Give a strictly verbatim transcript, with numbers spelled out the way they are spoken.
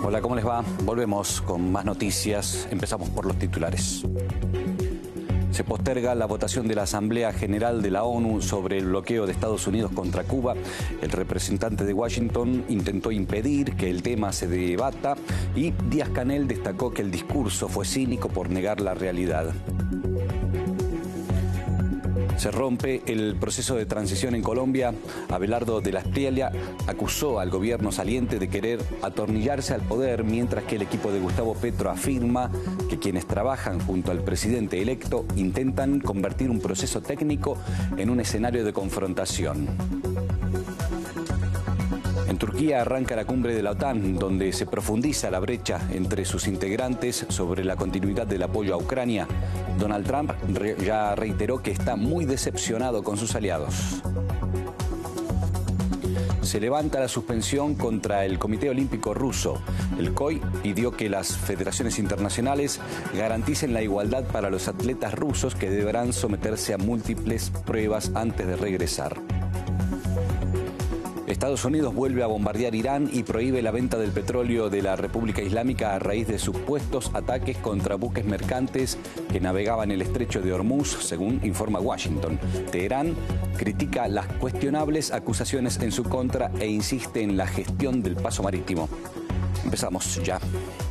Hola, ¿cómo les va? Volvemos con más noticias. Empezamos por los titulares. Se posterga la votación de la Asamblea General de la ONU sobre el bloqueo de Estados Unidos contra Cuba. El representante de Washington intentó impedir que el tema se debata y Díaz-Canel destacó que el discurso fue cínico por negar la realidad. Se rompe el proceso de transición en Colombia. Abelardo de la Espriella acusó al gobierno saliente de querer atornillarse al poder, mientras que el equipo de Gustavo Petro afirma que quienes trabajan junto al presidente electo intentan convertir un proceso técnico en un escenario de confrontación. En Turquía arranca la cumbre de la OTAN, donde se profundiza la brecha entre sus integrantes sobre la continuidad del apoyo a Ucrania. Donald Trump re- ya reiteró que está muy decepcionado con sus aliados. Se levanta la suspensión contra el Comité Olímpico Ruso. El C O I pidió que las federaciones internacionales garanticen la igualdad para los atletas rusos, que deberán someterse a múltiples pruebas antes de regresar. Estados Unidos vuelve a bombardear Irán y prohíbe la venta del petróleo de la República Islámica a raíz de supuestos ataques contra buques mercantes que navegaban el estrecho de Hormuz, según informa Washington. Teherán critica las cuestionables acusaciones en su contra e insiste en la gestión del paso marítimo. Empezamos ya.